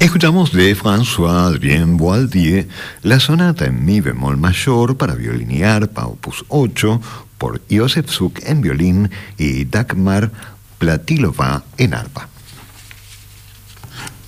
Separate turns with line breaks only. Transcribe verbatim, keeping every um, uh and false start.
Escuchamos de François-Adrien Boieldieu la sonata en mi bemol mayor para violín y arpa, opus ocho, por Josef Suk en violín y Dagmar Platilova en arpa.